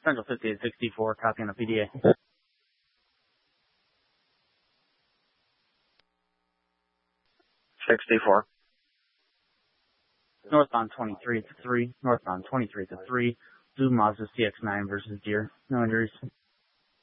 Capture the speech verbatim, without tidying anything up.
Central fifty-eight sixty-four, copy on the P D A. sixty-four. Northbound twenty-three to three, northbound twenty-three to three, Blue Mazda C X nine versus Deer. No injuries.